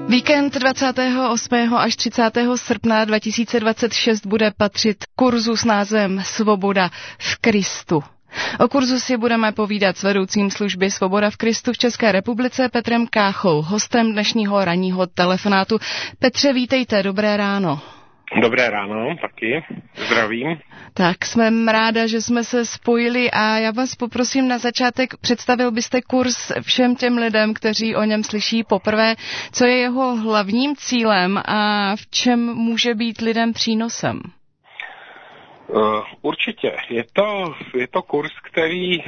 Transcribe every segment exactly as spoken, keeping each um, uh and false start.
Víkend dvacátého osmého až třicátého srpna dva tisíce dvacet šest bude patřit kurzu s názvem Svoboda v Kristu. O kurzu si budeme povídat s vedoucím služby Svoboda v Kristu v České republice Petrem Káchou, hostem dnešního ranního telefonátu. Petře, vítejte, dobré ráno. Dobré ráno, taky. Zdravím. Tak, jsme ráda, že jsme se spojili a já vás poprosím na začátek, představil byste kurz všem těm lidem, kteří o něm slyší poprvé, co je jeho hlavním cílem a v čem může být lidem přínosem? Uh, určitě. Je to, je to kurz, který, uh,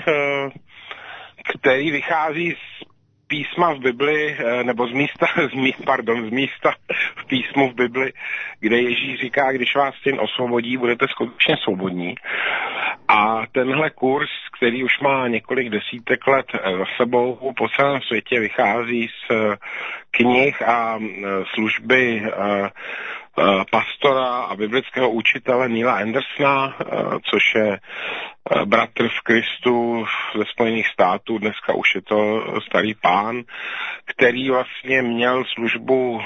který vychází z písma v Bibli, nebo z místa, z místa, pardon, z místa v písmu v Bibli, kde Ježíš říká, když vás syn osvobodí, budete skutečně svobodní. A tenhle kurz, který už má několik desítek let za sebou, po celém světě vychází z knih a služby pastora a biblického učitele Neila Andersona, což je bratr v Kristu ze Spojených států, dneska už je to starý pán, který vlastně měl službu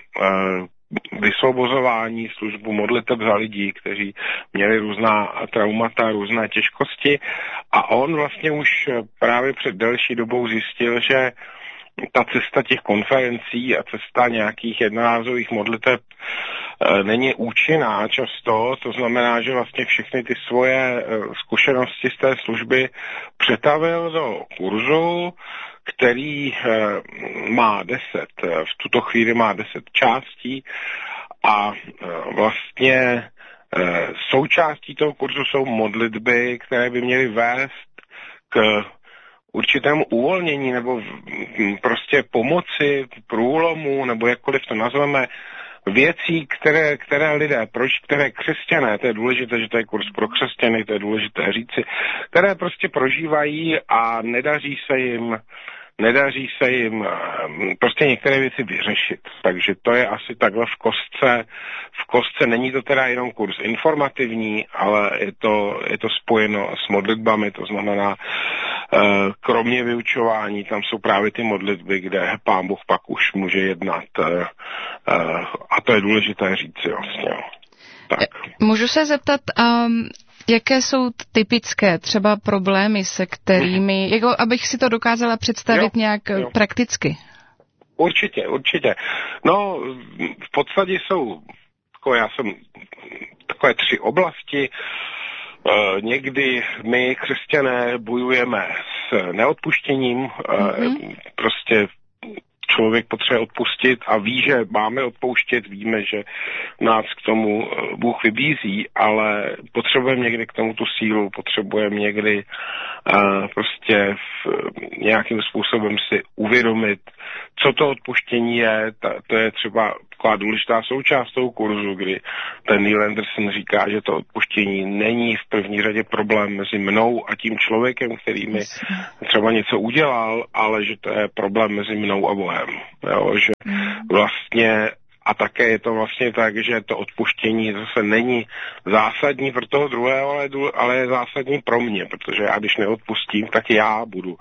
vysvobozování, službu modliteb za lidi, kteří měli různá traumata, různé těžkosti, a on vlastně už právě před delší dobou zjistil, že ta cesta těch konferencí a cesta nějakých jednorázových modliteb e, není účinná často, to znamená, že vlastně všechny ty svoje e, zkušenosti z té služby přetavil do kurzu, který e, má deset, v tuto chvíli má deset částí a e, vlastně e, součástí toho kurzu jsou modlitby, které by měly vést k určitému uvolnění nebo prostě pomoci, průlomu, nebo jakkoliv to nazveme, věcí, které, které lidé, proč, které křesťané, to je důležité, že to je kurz pro křesťany, to je důležité říci, které prostě prožívají a nedaří se jim nedaří se jim prostě některé věci vyřešit. Takže to je asi takhle v kostce. V kostce není to teda jenom kurz informativní, ale je to, je to spojeno s modlitbami, to znamená, kromě vyučování, tam jsou právě ty modlitby, kde Pán Bůh pak už může jednat. A to je důležité říci vlastně. Tak. Můžu se zeptat, um... jaké jsou typické třeba problémy, se kterými, jako abych si to dokázala představit jo, nějak jo. prakticky? Určitě, určitě. No, v podstatě jsou, jako já jsem, takové tři oblasti. E, někdy my, křesťané, bojujeme s neodpuštěním, mm-hmm. e, prostě člověk potřebuje odpustit a ví, že máme odpouštět, víme, že nás k tomu Bůh vybízí, ale potřebujeme někdy k tomu tu sílu, potřebujeme někdy uh, prostě v, nějakým způsobem si uvědomit, co to odpuštění je. Ta, to je třeba taková důležitá součást toho kurzu, kdy ten Neil Anderson říká, že to odpuštění není v první řadě problém mezi mnou a tím člověkem, který mi třeba něco udělal, ale že to je problém mezi mnou a Bohem. Jo, že vlastně a také je to vlastně tak, že to odpuštění zase není zásadní pro toho druhého, ale, ale je zásadní pro mě, protože já když neodpustím, tak já budu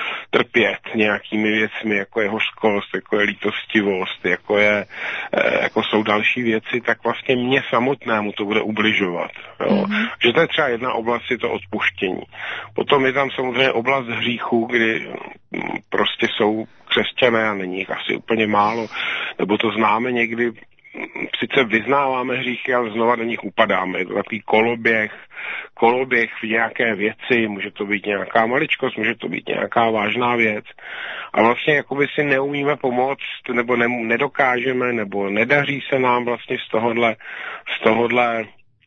trpět nějakými věcmi, jako je hořkost, jako je lítostivost, jako, je, jako jsou další věci, tak vlastně mě samotnému to bude ubližovat. Jo. Mm-hmm. Že to je třeba jedna oblast, je to odpuštění. Potom je tam samozřejmě oblast hříchu, kdy prostě jsou křesťané a není jich asi úplně málo, nebo to známe někdy, sice vyznáváme hříchy, ale znova do nich upadáme. Je to takový koloběh, koloběh v nějaké věci, může to být nějaká maličkost, může to být nějaká vážná věc. A vlastně jakoby si neumíme pomoct, nebo ne, nedokážeme, nebo nedaří se nám vlastně z tohohle, z tohohle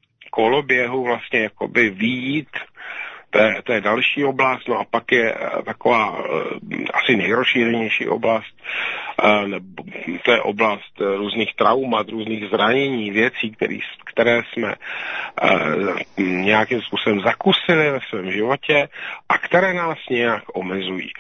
koloběhu vlastně jakoby vyjít. To je, to je další oblast, no a pak je taková uh, asi nejrozšířenější oblast, uh, nebo to je oblast uh, různých traumat, různých zranění, věcí, který, které jsme uh, nějakým způsobem zakusili ve svém životě a které nás nějak omezují.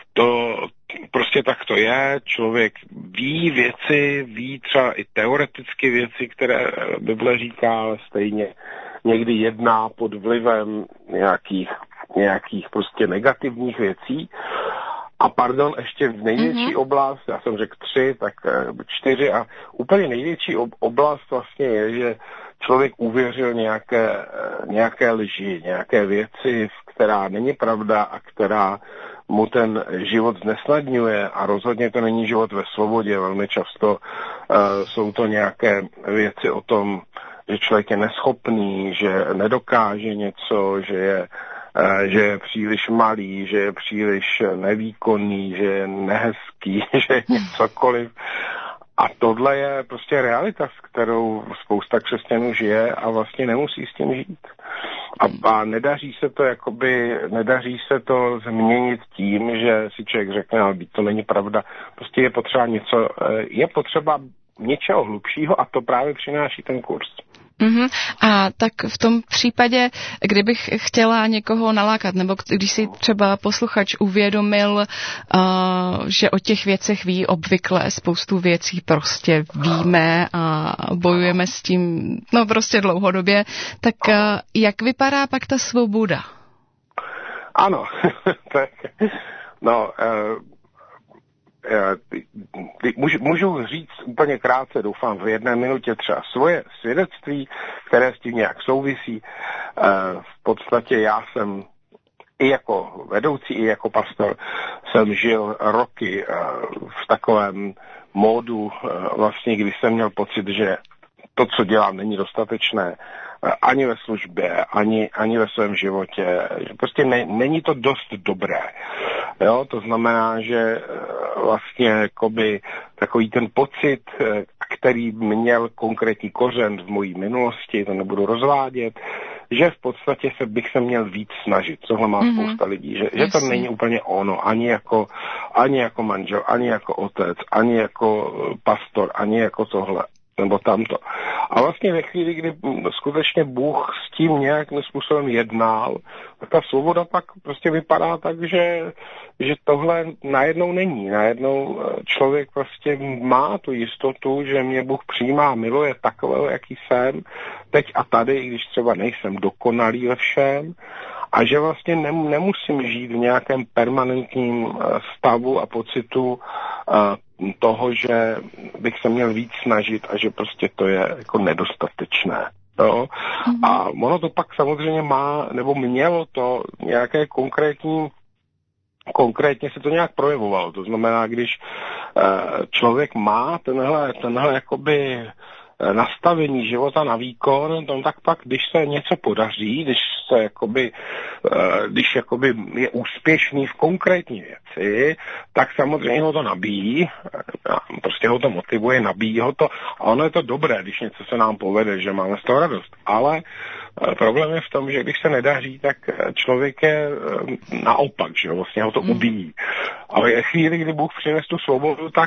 To prostě tak to je, člověk ví věci, ví třeba i teoreticky věci, které Bible říká, ale stejně někdy jedná pod vlivem nějakých, nějakých prostě negativních věcí. A pardon, ještě největší mm-hmm. oblast, já jsem řekl tři, tak čtyři a úplně největší oblast vlastně je, že člověk uvěřil nějaké, nějaké lži, nějaké věci, která není pravda a která mu ten život znesnadňuje a rozhodně to není život ve svobodě. Velmi často uh, jsou to nějaké věci o tom, že člověk je neschopný, že nedokáže něco, že je že je příliš malý, že je příliš nevýkonný, že je nehezký, že je cokoliv. A tohle je prostě realita, s kterou spousta křesťanů žije a vlastně nemusí s tím žít. A, a nedaří se to jakoby, nedaří se to změnit tím, že si člověk řekne, ale to není pravda. Prostě je potřeba něco, je potřeba něčeho hlubšího a to právě přináší ten kurz. Mm-hmm. A tak v tom případě, kdybych chtěla někoho nalákat, nebo když si třeba posluchač uvědomil, uh, že o těch věcech ví obvykle, spoustu věcí prostě víme a bojujeme s tím, no prostě dlouhodobě, tak uh, jak vypadá pak ta svoboda? Ano, tak, no, uh... Můžu, můžu říct úplně krátce, doufám v jedné minutě třeba svoje svědectví, které s tím nějak souvisí. V podstatě já jsem i jako vedoucí, i jako pastor jsem žil roky v takovém módu, vlastně, kdy jsem měl pocit, že to, co dělám, není dostatečné ani ve službě, ani, ani ve svém životě. Že prostě ne, není to dost dobré. Jo? To znamená, že vlastně jakoby takový ten pocit, který měl konkrétní kořen v mojí minulosti, to nebudu rozvádět, že v podstatě se bych se měl víc snažit. Tohle má mm-hmm. spousta lidí, že, že to není úplně ono, ani jako, ani jako manžel, ani jako otec, ani jako pastor, ani jako tohle. Nebo tamto. A vlastně ve chvíli, kdy skutečně Bůh s tím nějakým způsobem jednal, tak ta svoboda pak prostě vypadá tak, že, že tohle najednou není. Najednou člověk prostě má tu jistotu, že mě Bůh přijímá, miluje takového, jaký jsem, teď a tady, i když třeba nejsem dokonalý ve všem, a že vlastně nemusím žít v nějakém permanentním stavu a pocitu toho, že bych se měl víc snažit a že prostě to je jako nedostatečné. No? Mm-hmm. A ono to pak samozřejmě má, nebo mělo to nějaké konkrétní, konkrétně se to nějak projevovalo. To znamená, když člověk má tenhle, tenhle jakoby nastavení života na výkon, no tak pak, když se něco podaří, když se jakoby, když jakoby je úspěšný v konkrétní věci, tak samozřejmě ho to nabíjí, prostě ho to motivuje, nabíjí ho to a ono je to dobré, když něco se nám povede, že máme z toho radost, ale problém je v tom, že když se nedaří, tak člověk je naopak, že vlastně ho to ubíjí. Ale je chvíli, kdy Bůh přines tu svobodu, tak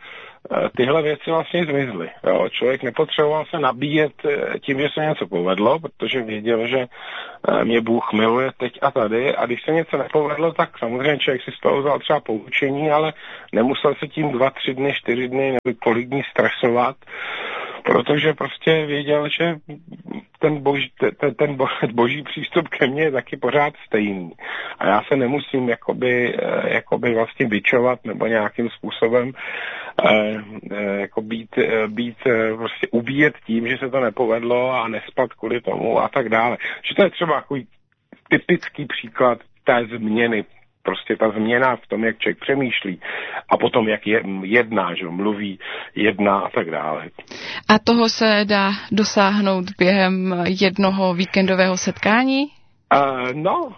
tyhle věci vlastně zmizly. Jo. Člověk nepotřeboval se nabíjet tím, že se něco povedlo, protože věděl, že mě Bůh miluje teď a tady a když se něco nepovedlo, tak samozřejmě člověk si z toho vzal třeba poučení, ale nemusel se tím dva, tři dny, čtyři dny nebo kolik dní stresovat, protože prostě věděl, že ten boží, ten, ten boží přístup ke mně je taky pořád stejný. A já se nemusím jakoby, jakoby vlastně bičovat nebo nějakým způsobem eh, jako být, být prostě ubíjet tím, že se to nepovedlo a nespat kvůli tomu a tak dále. Že to je třeba takový typický příklad té změny. Prostě ta změna v tom, jak člověk přemýšlí a potom, jak je, jedná, že mluví, jedná a tak dále. A toho se dá dosáhnout během jednoho víkendového setkání? Uh, no,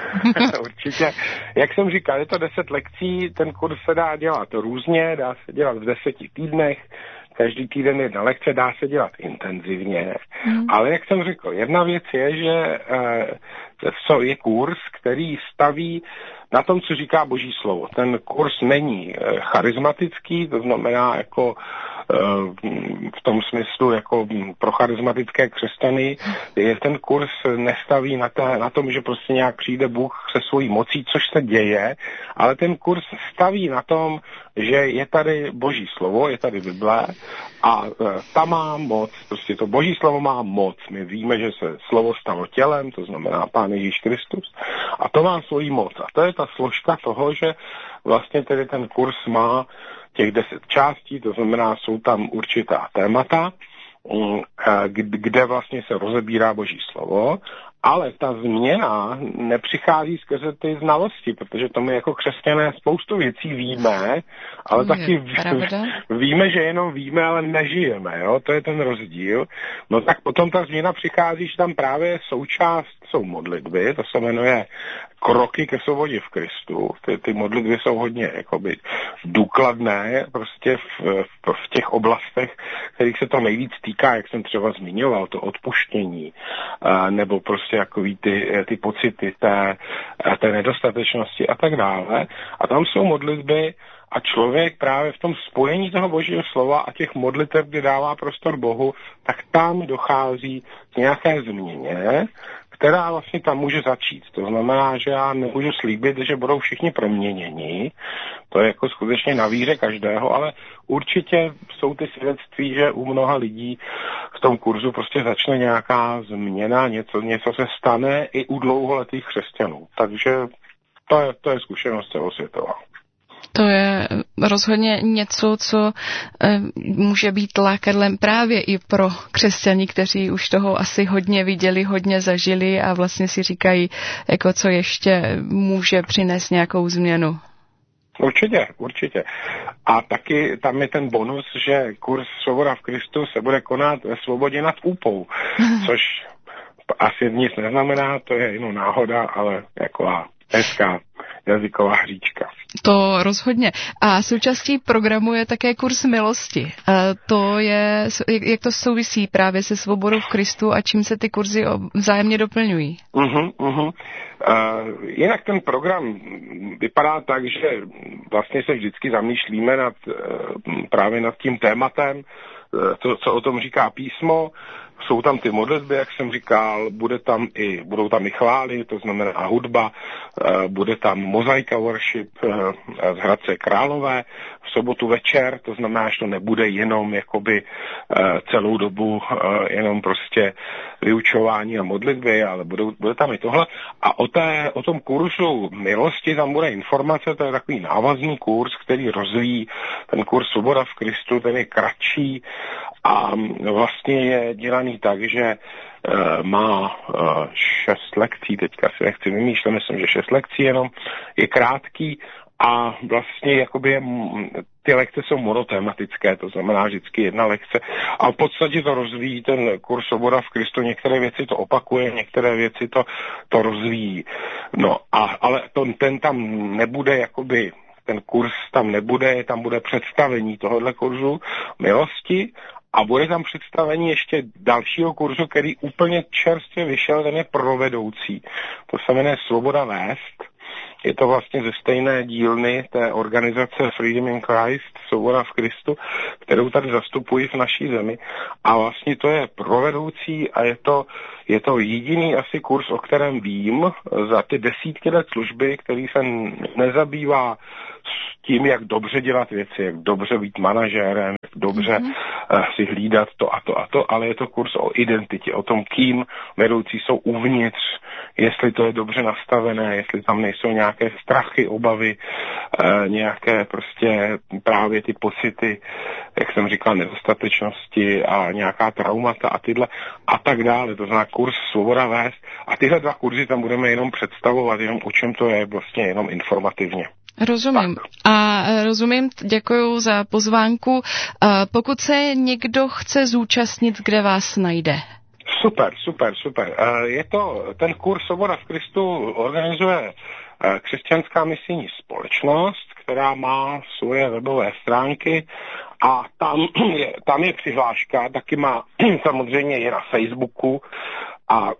určitě. Jak jsem říkal, je to deset lekcí, ten kurz se dá dělat různě, dá se dělat v deseti týdnech, každý týden jedna lekce, dá se dělat intenzivně, mm. ale jak jsem řekl, jedna věc je, že uh, je kurz, který staví na tom, co říká Boží slovo. Ten kurz není charismatický, to znamená jako v tom smyslu jako pro charismatické křesťany, je ten kurz nestaví na, té, na tom, že prostě nějak přijde Bůh se svojí mocí, což se děje, ale ten kurz staví na tom, že je tady Boží slovo, je tady Bible a ta má moc, prostě to Boží slovo má moc. My víme, že se slovo stalo tělem, to znamená Pán Ježíš Kristus, a to má svoji moc. A to je ta složka toho, že vlastně tedy ten kurz má těch deset částí, to znamená, jsou tam určitá témata, kde vlastně se rozebírá Boží slovo, ale ta změna nepřichází skrze ty znalosti, protože to my jako křesťané spoustu věcí víme, ale taky ví, víme, že jenom víme, ale nežijeme, jo? To je ten rozdíl. No tak potom ta změna přichází, že tam právě součást jsou modlitby, to se jmenuje kroky ke svobodě v Kristu. Ty, ty modlitby jsou hodně jakoby důkladné prostě v, v, v těch oblastech, kterých se to nejvíc týká, jak jsem třeba zmiňoval, to odpuštění, a, nebo prostě jakový ty, ty pocity té, té nedostatečnosti a tak dále. A tam jsou modlitby a člověk právě v tom spojení toho Božího slova a těch modlitev, kde dává prostor Bohu, tak tam dochází k nějaké změně, která vlastně tam může začít. To znamená, že já nemůžu slíbit, že budou všichni proměněni. To je jako skutečně na víře každého, ale určitě jsou ty svědectví, že u mnoha lidí v tom kurzu prostě začne nějaká změna, něco, něco se stane i u dlouholetých křesťanů. Takže to je, to je zkušenost celosvětová. To je rozhodně něco, co e, může být lákadlem právě i pro křesťany, kteří už toho asi hodně viděli, hodně zažili a vlastně si říkají, jako co ještě může přinést nějakou změnu. Určitě, určitě. A taky tam je ten bonus, že kurz Svoboda v Kristu se bude konat ve Svobodě nad Úpou, což asi nic neznamená, to je jenom náhoda, ale taková hezká jazyková hříčka. To rozhodně. A součástí programu je také kurz milosti. A to je, jak to souvisí právě se svobodou v Kristu a čím se ty kurzy vzájemně doplňují? Uh-huh, uh-huh. Uh, jinak ten program vypadá tak, že vlastně se vždycky zamýšlíme nad, uh, právě nad tím tématem, uh, to, co o tom říká písmo. Jsou tam ty modlitby, jak jsem říkal, bude tam i, budou tam i chvály, to znamená hudba, bude tam mozaika worship z Hradce Králové v sobotu večer, to znamená, že to nebude jenom jakoby celou dobu jenom prostě vyučování a modlitby, ale budou, bude tam i tohle. A o, té, o tom kurzu milosti tam bude informace, to je takový návazný kurz, který rozvíjí ten kurz Svoboda v Kristu, ten je kratší a vlastně je dělaný tak, že uh, má uh, šest lekcí, teďka si nechci vymýšlet, myslím, že šest lekcí jenom, je krátký a vlastně jakoby je, ty lekce jsou monotematické, to znamená vždycky jedna lekce a v podstatě to rozvíjí ten kurz Svoboda v Kristu, některé věci to opakuje, některé věci to, to rozvíjí. No a, ale to, ten tam nebude jakoby ten kurz tam nebude, tam bude představení tohohle kurzu milosti a bude tam představení ještě dalšího kurzu, který úplně čerstvě vyšel, ten je provedoucí. To se jmenuje Svoboda vést. Je to vlastně ze stejné dílny té organizace Freedom in Christ, Svoboda v Kristu, kterou tady zastupují v naší zemi. A vlastně to je provedoucí a je to, je to jediný asi kurz, o kterém vím, za ty desítky let služby, který se nezabývá s tím, jak dobře dělat věci, jak dobře být manažérem, jak dobře mm-hmm. uh, si hlídat to a to a to, ale je to kurz o identitě, o tom, kým vedoucí jsou uvnitř, jestli to je dobře nastavené, jestli tam nejsou nějaké strachy, obavy, uh, nějaké prostě právě ty pocity, jak jsem říkal, nedostatečnosti a nějaká traumata a tyhle a tak dále. To znamená kurz Svoboda vést a tyhle dva kurzy tam budeme jenom představovat, jenom o čem to je, vlastně jenom informativně. Rozumím. A rozumím, děkuji za pozvánku. Pokud se někdo chce zúčastnit, kde vás najde? Super, super, super. Je to, ten kurz Svoboda v Kristu organizuje Křesťanská misijní společnost, která má svoje webové stránky a tam je, tam je přihláška, taky má, samozřejmě je na Facebooku a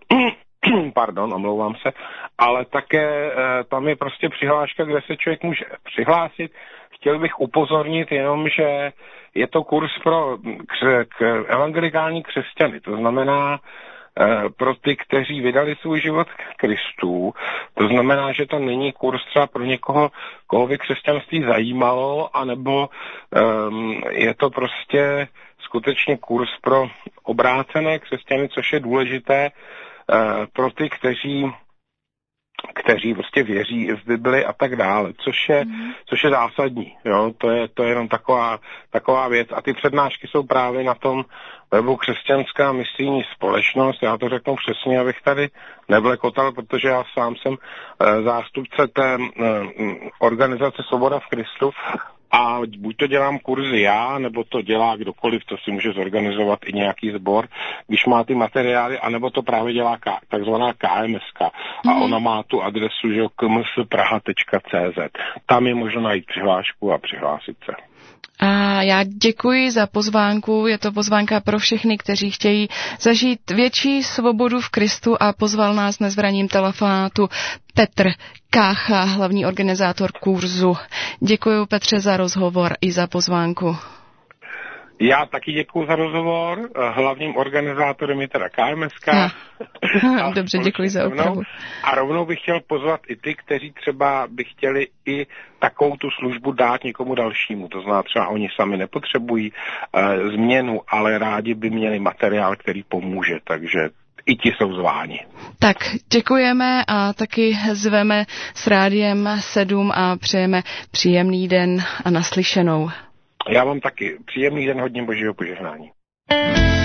pardon, omlouvám se, ale také e, tam je prostě přihláška, kde se člověk může přihlásit. chtěl bych upozornit jenom, že je to kurz pro kře, k evangelikální křesťany. To znamená pro ty, kteří vydali svůj život k Kristu. To znamená, že to není kurz třeba pro někoho, koho by křesťanství zajímalo, anebo um, je to prostě skutečně kurz pro obrácené křesťany, což je důležité uh, pro ty, kteří kteří prostě věří v Bibli a tak dále, což je, mm. což je zásadní, jo, to je, to je jenom taková, taková věc a ty přednášky jsou právě na tom webu Křesťanská misijní společnost, já to řeknu přesně, abych tady nevlekotal, protože já sám jsem e, zástupce té e, organizace Svoboda v Kristu a buď to dělám kurzy já, nebo to dělá kdokoliv, to si může zorganizovat i nějaký sbor, když má ty materiály, anebo to právě dělá K, takzvaná K M S K. A mm. ona má tu adresu, že k m s praha tečka c z. Tam je možno najít přihlášku a přihlásit se. A já děkuji za pozvánku, je to pozvánka pro všechny, kteří chtějí zažít větší svobodu v Kristu a pozval nás nezvraním telefonátu Petr Kácha, hlavní organizátor kurzu. Děkuji Petře za rozhovor i za pozvánku. Já taky děkuji za rozhovor. Hlavním organizátorem je teda K M S K. No. Dobře, děkuji za opravu. A rovnou bych chtěl pozvat i ty, kteří třeba by chtěli i takovou tu službu dát někomu dalšímu. To znamená, třeba oni sami nepotřebují uh, změnu, ale rádi by měli materiál, který pomůže. Takže i ti jsou zváni. Tak děkujeme a taky zveme s Rádiem sedm a přejeme příjemný den a naslyšenou. Já vám taky příjemný den, hodně božího požehnání.